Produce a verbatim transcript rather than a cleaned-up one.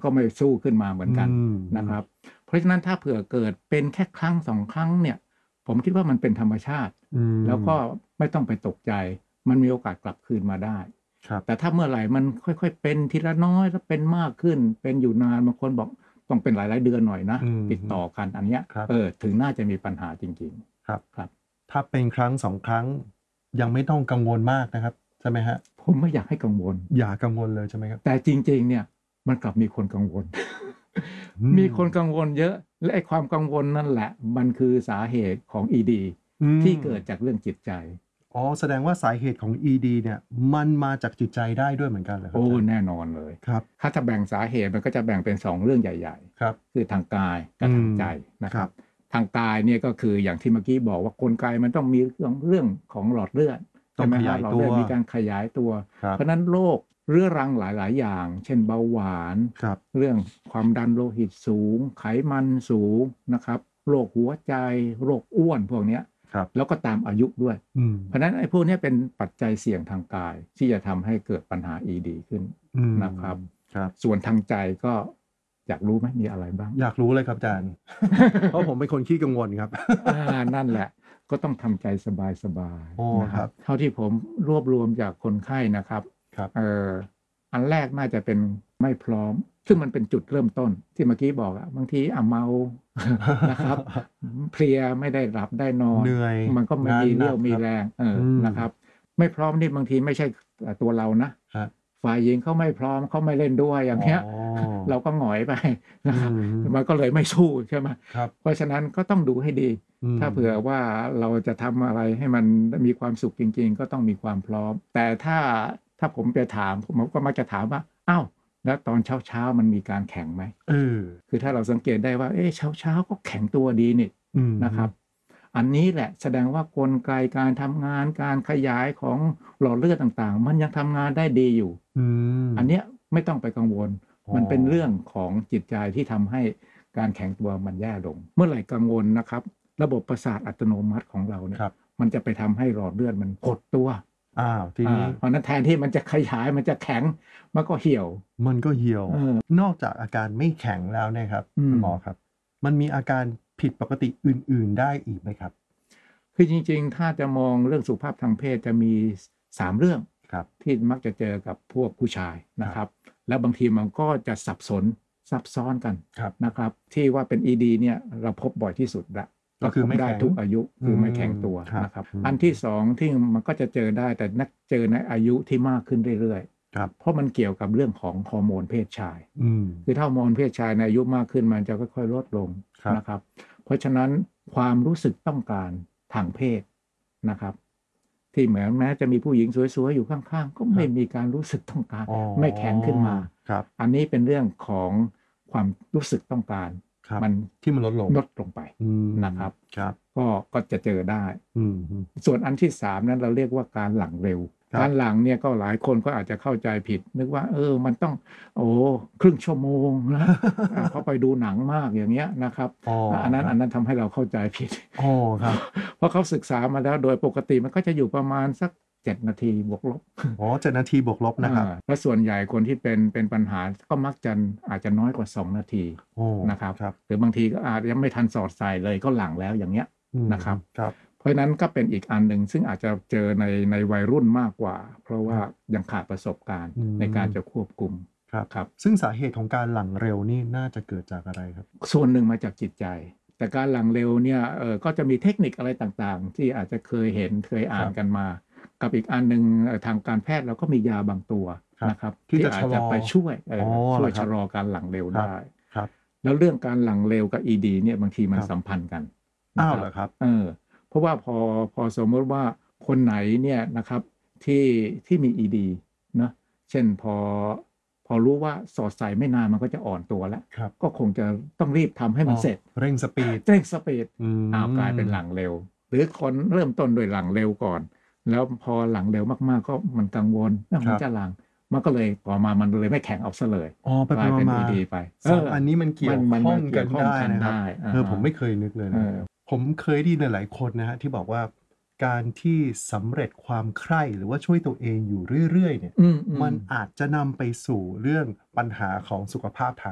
ก็ไม่สู้ขึ้นมาเหมือนกันอืมนะครับ เพราะฉะนั้นถ้าเผื่อเกิดเป็นแค่ครั้งสองครั้งเนี่ยผมคิดว่ามันเป็นธรรมชาติอืมแล้วก็ไม่ต้องไปตกใจ มันมีโอกาสกลับคืนมาได้ครับแต่ถ้าเมื่อไหร่มันค่อยๆเป็นทีละน้อยแล้วเป็นมากขึ้น เป็นอยู่นานบางคนบอกต้องเป็นหลายๆเดือนหน่อยนะอืมติดต่อกันอันเนี้ยครับเออถึงน่าจะมีปัญหาจริงครับๆ ครับถ้าเป็นครั้งสองครั้งยังไม่ต้องกังวลมากนะครับใช่ไหมครับผมไม่อยากให้กังวลอย่ากังวลเลยใช่ไหมครับแต่จริงๆเนี่ยมันกลับมีคนกังวลอืมมีคนกังวลเยอะ และไอ้ความกังวลนั่นแหละ มันคือสาเหตุของ อี ดีอืมที่เกิดจากเรื่องจิตใจอ๋อแสดงว่าสาเหตุของ อี ดี เนี่ยมันมาจากจิตใจได้ด้วยเหมือนกันเหรอครับโอ้อาจารย์แน่นอนเลยครับถ้าจะแบ่งสาเหตุมันก็จะแบ่งเป็นสองเรื่องใหญ่ครับๆ คือทางกายกับทางใจนะคครัรับบทางกายเนี่ยก็คืออย่างที่เมื่อกี้บอกว่ากลไกมันต้องมีเรื่องเรื่องของหลอดเลือดต้องใช่ไหมขครัยาบยหลอดตัเลืวอดมีการขยายตัวครับเพราะฉะนั้นโรคเรื้อรังหลาย ๆ อย่าง เช่นเบาหวานครับเรื่องความดันโลหิตสูง ไขมันสูงนะครับ โรคหัวใจ โรคอ้วนพวกเนี้ยครับแล้วก็ตามอายุด้วยอืมเพราะฉะนั้นไอ้พวกเนี้ยเป็นปัจจัยเสี่ยงทางกายที่จะทำให้เกิดปัญหา อี ดี ขึ้นอืมนะครับครับส่วนทางใจก็อยากรู้ไหมมีอะไรบ้างอยากรู้เลยครับอาจารย์ เพราะผมเป็นคนขี้กังวลครับอา นั่นแหละ ก็ต้องทำใจสบายอ๋อๆ นะคครัรับ บ เท่าที่ผมรวบรวมจากคนไข้นะครับครับเอ่อ อันแรกน่าจะเป็นไม่พร้อม ซึ่งมันเป็นจุดเริ่มต้นที่เมื่อกี้บอกอะ บางที อ่า เมา นะครับ เพลียไม่ได้หลับได้นอนเหนื่อยมันก็ไม่งานมีหเรนี่ยัวกมีครับแรง เอออืมนะครับ ไม่พร้อมนี่บางทีไม่ใช่ เอ่อ ตัวเรานะครับฝ่ายหญิงเขาไม่พร้อม เขาไม่เล่นด้วย อย่างเงี้ยอ๋อเราก็หงอยไปอืนะครับมมันก็เลยไม่สู้ ใช่ไหมครับเพราะฉะนั้นก็ต้องดูให้ดีอืมถ้าเผื่อว่าเราจะทำอะไรให้มันมีความสุขจริง ๆ ก็ต้องมีความพร้อม แต่ถ้า ถ้าผมจะถาม ผมก็มักจะถามว่า อ้าว แล้วตอนเช้า ๆ มันมีการแข่งไหม? เออคือถ้าเราสังเกตได้ว่า เอ๊ะ เช้า ๆ ก็แข็งตัวดีนี่อืมนะครับ อันนี้แหละแสดงว่ากลไกการทำงาน การขยายของหลอดเลือดต่าง ๆ มันยังทำงานได้ดีอยู่อืมอันเนี้ยไม่ต้องไปกังวลอ๋อมันเป็นเรื่องของจิตใจที่ทำให้การแข็งตัวมันแย่ลง เมื่อไหร่กังวลนะครับ ระบบประสาทอัตโนมัติของเราเนี่ยครับมันจะไปทำให้หลอดเลือดมันหดตัวอ้าว ทีอานี้เพราะฉะนั้นแทนที่มันจะขยาย มันจะแข็ง มันก็เหี่ยวมันก็เหี่ยวเออนอกจากอาการไม่แข็งแล้วเนี่ยครับอืคุณมหมอครับ มันมีอาการผิดปกติอื่น ๆ ได้อีกไหมครับ? คือจริง ๆ ถ้าจะมองเรื่องสุขภาพทางเพศจะมี สาม เรื่องครับที่มักจะเจอกับพวกผู้ชายนะคครัรับ บ แล้วบางทีมันก็จะสับสนซับซ้อนกันครับนะครับ ที่ว่าเป็น อี ดี เนี่ยเราพบบ่อยที่สุดแล้วก็คือไม่พบได้แข็งทุกอายุ คือไม่อืมแข็งตัวครับนะครับอืมอันที่ สอง ที่มันก็จะเจอได้ แต่นักเจอในอายุที่มากขึ้นเรื่อยครับๆ เพราะมันเกี่ยวกับเรื่องของฮอร์โมนเพศชายอืมคือถ้าฮอร์โมนเพศชายในอายุมากขึ้นมันจะค่อย ๆ ลดลงครับนะครับ เพราะฉะนั้นความรู้สึกต้องการทางเพศนะครับ ที่เหมือนแม้จะมีผู้หญิงสวย ๆ อยู่ข้าง ๆ ก็ไม่ครับมีการรู้สึกต้องการอ๋อไม่แข็งขึ้นมาครับอันนี้เป็นเรื่องของความรู้สึกต้องการครับมันที่มันลดลงลดลงไปอืมนะครับครับก็ ก็จะเจอได้อือฮึส่วนอันที่ สาม นั้นเราเรียกว่าการหลั่งเร็วครับการหลั่งเนี่ยก็หลายคนก็อาจจะเข้าใจผิด นึกว่า เออ มันต้อง โอ้โฮ ครึ่ง ชั่วโมงนะ อ่า เพราะไปดูหนังมาก อย่างเงี้ยนะครับอ๋ออันนั้นครัอับนนั้นทำให้เราเข้าใจผิดอ๋อ ครับเพราะเขาศึกษามาแล้วโดยปกติมันก็จะอยู่ประมาณสัก เจ็ด นาทีบวกลบอ๋อ เจ็ด นาทีบวกลบนะครับอา แล้วส่วนใหญ่คนที่เป็น เป็นปัญหาก็มักจะอาจจะน้อยกว่า สอง นาทีโอ้นะครับครับหรือบางทีก็อาจยังไม่ทันสอดใส่เลยก็หลั่งแล้ว อย่างเงี้ยอืมนะครับครับเพราะฉะนั้นก็เป็นอีกอันหนึ่ง ซึ่งอาจจะเจอใน ในวัยรุ่นมากกว่า เพราะว่ายังขาดประสบการณ์อืมในการจะควบคุมครับครับซึ่งสาเหตุของการหลั่งเร็วนี่น่าจะเกิดจากอะไรครับ? ส่วนหนึ่งมาจากจิตใจ แต่การหลั่งเร็วเนี่ย เอ่อ ก็จะมีเทคนิคอะไรต่าง ๆ ที่อาจจะเคยเห็น เคยอ่าคน รับกันมา กับอีกอันหนึ่ง เอ่อ ทางการแพทย์เราก็มียาบางตัวครับนะครับที่ที่จะอาชะจลจะอไปช่วย เอ่อ๋ออช่วยเหรอคชะรับ? ลอการหลั่งเร็วครัไดบ้ครับแล้วเรื่องการหลั่งเร็วกับ อี ดี เนี่ยบางทีมันครับสัมพันธ์กันนอ้ะาวคเหรอครับ? เออ เพราะว่าพอ พอสมมุติว่าคนไหนเนี่ยนะครับที่ ที่มี อี ดี เนาะ เช่น พอ พอรู้ว่าสอดใส่ไม่นานมันก็จะอ่อนตัวแล้วครับก็คงจะต้องรีบทำให้มันเสร็จเร่งสปีดเร่งสปีดอืมอ้าว กลายเป็นหลั่งเร็ว หรือคนเริ่มต้นด้วยหลั่งเร็วก่อน แล้วพอหลั่งเร็วมาก ๆ ก็มันกังวล เอ๊ะครมันจะหลั่ง มันก็เลยต่อมามันเลยไม่แข็งเอาเสียเลยอ๋อ ไปกลายเป็นมาอี ดี ไปๆ สอง อันนี้มันเกี่ยวมันข้มัอน งเกี่กัยนวข้องได้กันนะครับได้ อะเออฮะผมไม่เคยนึกเลยเอนะอผมเคยได้ยินหลาย ๆ คนนะครับที่บอกว่า การที่สำเร็จความใคร่ หรือว่าช่วยตัวเองอยู่เรื่อย ๆ เนี่ยอืม ๆมันอาจจะนำไปสู่เรื่องปัญหาของสุขภาพทาง